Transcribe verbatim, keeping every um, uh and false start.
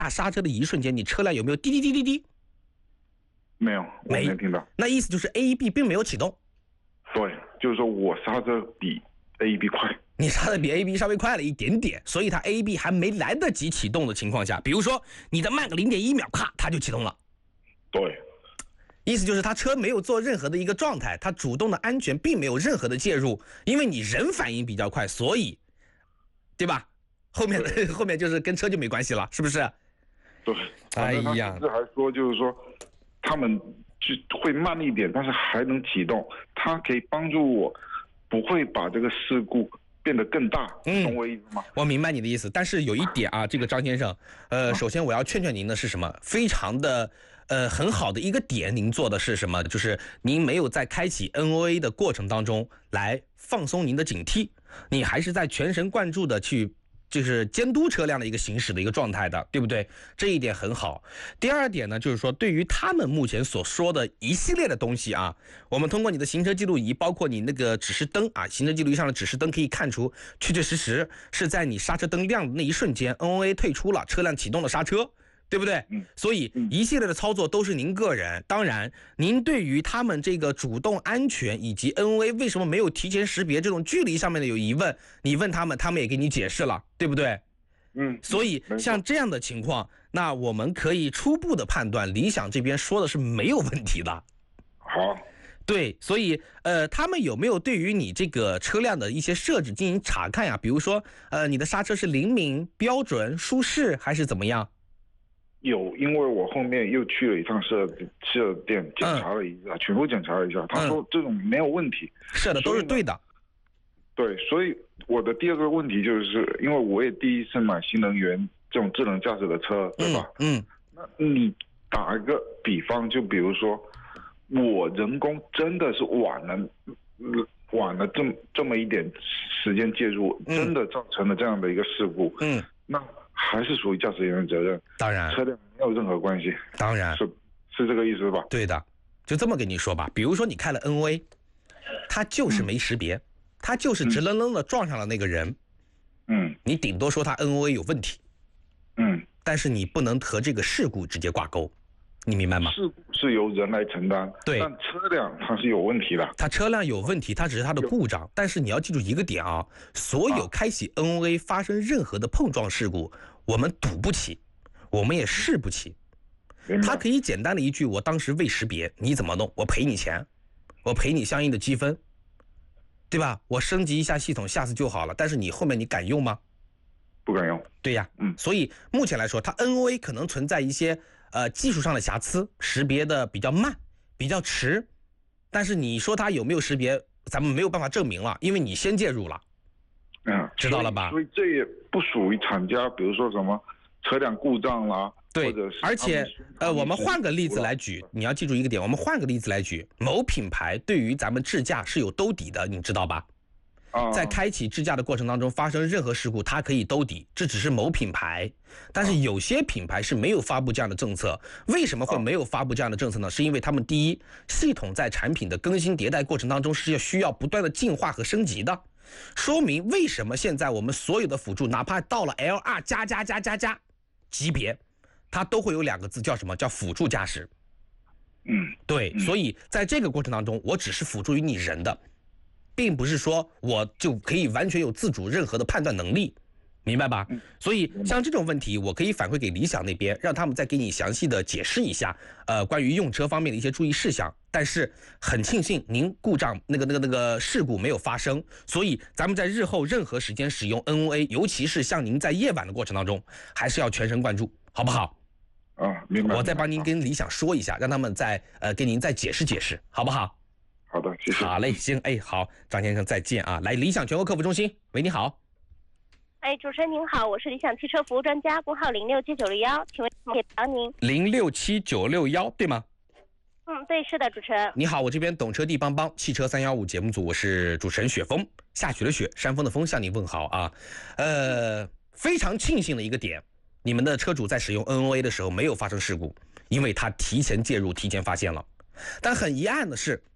下刹车的一瞬间，你车辆有没有滴滴滴滴滴？ 没有，我没听到。 那意思就是 A E B 并没有启动。 对，就是说我刹车比 A E B 快。 你刹的比 A E B 稍微快了一点点，所以它 A E B 还没来得及启动的情况下，比如说你的慢个零点一秒，咔，它就启动了。 对， 意思就是它车没有做任何的一个状态，它主动的安全并没有任何的介入，因为你人反应比较快，所以，对吧？后面的后面就是跟车就没关系了，是不是？ 对， 哎呀， 甚至还说就是说，他们就会慢一点，但是还能启动，它可以帮助我不会把这个事故变得更大， 嗯， 懂我意思吗？ 我明白你的意思，但是有一点啊，这个张先生，呃，首先我要劝劝您的是什么？非常的呃很好的一个点，您做的是什么？就是您没有在开启 N O A 的过程当中来放松您的警惕，你还是在全神贯注的去。就是监督车辆的一个行驶的一个状态的，对不对？这一点很好。第二点呢，就是说对于他们目前所说的一系列的东西啊，我们通过你的行车记录仪，包括你那个指示灯啊，行车记录仪上的指示灯可以看出，确确实实是在你刹车灯亮的那一瞬间 ，N O A 退出了，车辆启动了刹车。对不对？ 嗯， 所以一系列的操作都是您个人。当然，您对于他们这个主动安全以及 N O A 为什么没有提前识别这种距离上面的有疑问，你问他们，他们也给你解释了，对不对？ 嗯， 所以像这样的情况，那我们可以初步的判断，理想这边说的是没有问题的。 好。 对，所以呃，他们有没有对于你这个车辆的一些设置进行查看呀？比如说，呃，你的刹车是灵敏、标准、舒适还是怎么样？ 有，因为我后面又去了一趟设设店检查了一下，嗯、全部检查了一下，他说这种没有问题， 设的都是对的。 对，所以我的第二个问题就是，因为我也第一次买新能源这种智能驾驶的车，对吧？ 嗯。嗯那你打一个比方，就比如说，我人工真的是晚了，晚了这么这么一点时间介入， 嗯、 真的造成了这样的一个事故， 嗯， 那。还是属于驾驶员的责任， 当然， 车辆没有任何关系， 当然是是这个意思吧？ 对的，就这么跟你说吧。比如说你开了 N O A， 它就是没识别，嗯、它就是直愣愣的撞上了那个人， 嗯， 你顶多说它 N O A 有问题， 嗯， 但是你不能和这个事故直接挂钩，你明白吗？ 事故是由人来承担， 对， 但车辆它是有问题的， 它车辆有问题，它只是它的故障，但是你要记住一个点啊，所有开启 N O A 发生任何的碰撞事故。我们赌不起，我们也试不起。他可以简单的一句，我当时未识别，你怎么弄？我赔你钱，我赔你相应的积分，对吧？我升级一下系统，下次就好了。但是你后面你敢用吗？ 不敢用。 对呀，嗯。所以目前来说，它 N O A 可能存在一些呃技术上的瑕疵，识别的比较慢，比较迟。但是你说它有没有识别，咱们没有办法证明了，因为你先介入了。 嗯， 知道了吧？ 所以这也不属于厂家，比如说什么车辆故障啦， 对， 或者是而且呃，我们换个例子来举，你要记住一个点，我们换个例子来举，某品牌对于咱们智驾是有兜底的，你知道吧？ 啊， 在开启智驾的过程当中发生任何事故，它可以兜底，这只是某品牌，但是有些品牌是没有发布这样的政策。为什么会没有发布这样的政策呢？是因为他们第一，系统在产品的更新迭代过程当中是要需要不断的进化和升级的。说明为什么现在我们所有的辅助，哪怕到了 L 二 加加加加加级别，它都会有两个字，叫什么？叫辅助驾驶。 嗯， 对，所以在这个过程当中，我只是辅助于你人的，并不是说我就可以完全有自主任何的判断能力。明白吧？所以像这种问题，我可以反馈给理想那边，让他们再给你详细的解释一下，呃，关于用车方面的一些注意事项。但是很庆幸您故障那个那个那个事故没有发生，所以咱们在日后任何时间使用 N O A， 尤其是像您在夜晚的过程当中，还是要全神贯注，好不好？ 啊，明白。 我再帮您跟理想说一下，让他们再呃给您再解释解释，好不好？ 好的，谢谢。 好嘞，行，哎，好，张先生再见啊！来，理想全国客服中心，喂，你好。 哎，主持人您好，我是理想汽车服务专家，工号零六七九六幺，请问可以帮您？ 零六七九六幺对吗？ 嗯，对，是的，主持人。 你好，我这边懂车帝帮帮汽车三幺五节目组，我是主持人雪峰，下雪的雪，山峰的峰，向你问好啊。呃，非常庆幸的一个点，你们的车主在使用 N O A 的时候没有发生事故，因为他提前介入，提前发现了。但很遗憾的是，